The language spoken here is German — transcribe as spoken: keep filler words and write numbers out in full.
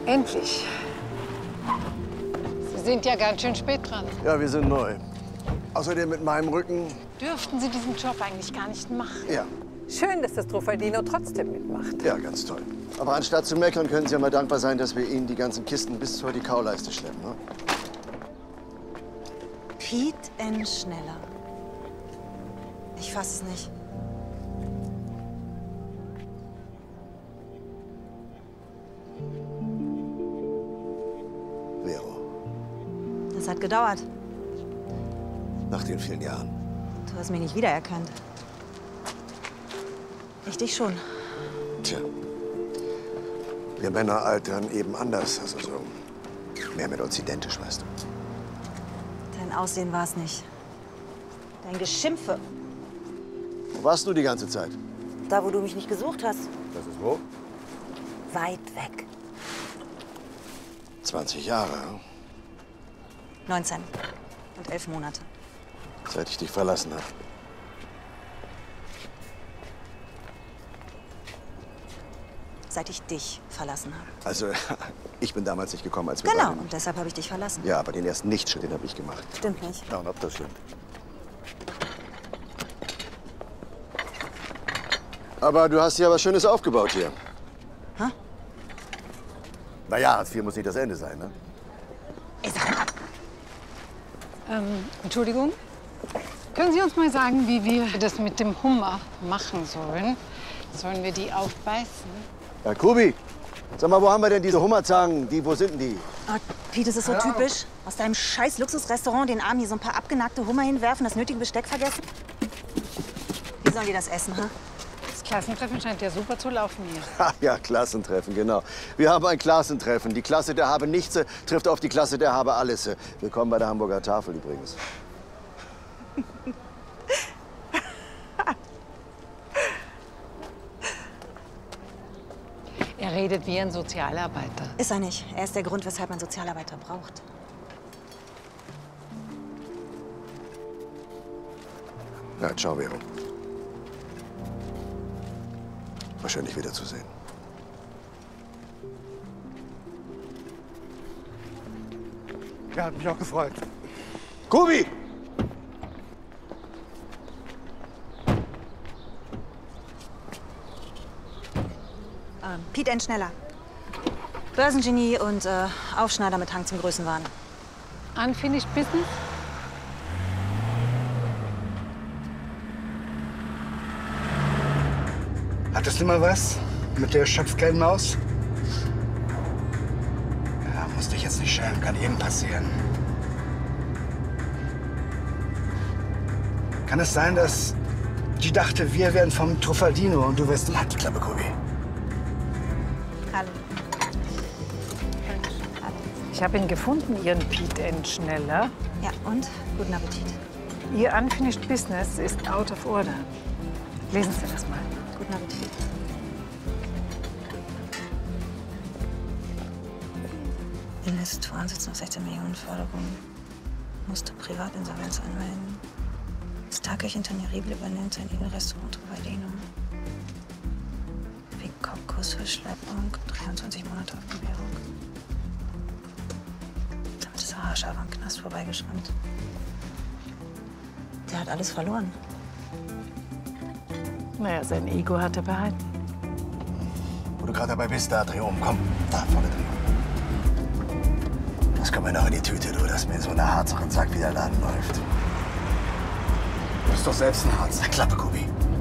Endlich. Sie sind ja ganz schön spät dran. Ja, wir sind neu. Außerdem mit meinem Rücken. Dürften Sie diesen Job eigentlich gar nicht machen? Ja. Schön, dass das Truffaldino trotzdem mitmacht. Ja, ganz toll. Aber anstatt zu meckern, können Sie ja mal dankbar sein, dass wir Ihnen die ganzen Kisten bis zur die Kauleiste schleppen. Ne? Piet N. Schneller. Ich fass es nicht. Vero, Das hat gedauert. nach den vielen Jahren. Du hast mich nicht wiedererkannt. Ich dich schon. Tja, wir Männer altern eben anders. Also so mehr mit uns identisch, weißt du. Dein Aussehen war es nicht. Dein Geschimpfe. Wo warst du die ganze Zeit? Da, wo du mich nicht gesucht hast. Das ist wo? Weit weg. zwanzig Jahre, hm? neunzehn und elf Monate. Seit ich dich verlassen habe. Seit ich dich verlassen habe. Also, ich bin damals nicht gekommen, als wir Genau, beide- und deshalb habe ich dich verlassen. Ja, aber den ersten Nichtschritt, den habe ich gemacht. Stimmt nicht. Ja, und ob das stimmt. Aber du hast hier was Schönes aufgebaut hier. Hä? Naja, Hartz vier muss nicht das Ende sein, ne? Ey, sag mal. Ähm, Entschuldigung? Können Sie uns mal sagen, wie wir das mit dem Hummer machen sollen? Sollen wir die aufbeißen? Ja, Kubi, sag mal, wo haben wir denn diese Hummerzangen? Die, wo sind denn die? Oh, Piet, das ist so typisch. Aus deinem scheiß Luxusrestaurant den Armen hier so ein paar abgenackte Hummer hinwerfen, das nötige Besteck vergessen? Wie sollen die das essen, ha? Das Klassentreffen scheint ja super zu laufen hier. Ha, ja, Klassentreffen, genau. Wir haben ein Klassentreffen. Die Klasse der Habe Nichts trifft auf die Klasse der Habe Alles. Willkommen bei der Hamburger Tafel übrigens. Er redet wie ein Sozialarbeiter. Ist er nicht. Er ist der Grund, weshalb man Sozialarbeiter braucht. Ja, ciao, Vero. Wahrscheinlich wiederzusehen. Ja, hat mich auch gefreut. Kubi! Ähm, Piet N. Schneller. Börsengenie und äh, Aufschneider mit Hang zum Größenwahn. Unfinished Business? Hattest du mal was mit der Schöpfkellmaus? Ja, musst dich jetzt nicht schämen, kann eben passieren. Kann es sein, dass die dachte, wir wären vom Truffaldino und du wärst... Halt die Klappe, Kubi. Hallo. Ich habe ihn gefunden, Ihren Piet N. Schneller. Ja, und? Guten Appetit. Ihr Unfinished Business ist out of order. Lesen Sie das mal. Guten Appetit. Investoren sitzen auf sechzehn Millionen Forderung. Musste Privatinsolvenz anmelden. Starköchin Terrible übernimmt sein Edelrestaurant Truffaldino. Wegen Kopfkussverschleppung, dreiundzwanzig Monate auf Bewährung. Damit ist er haarscharf am Knast vorbeigeschrammt. Der hat alles verloren. Naja, sein Ego hat er behalten. Wo du gerade dabei bist, da dreh um. Komm, da vorne dreh um. Das kommt mir noch in die Tüte, du, dass mir so eine Harzer sagt, wie der Laden läuft. Du bist doch selbst ein Harz. Na, Klappe, Kubi.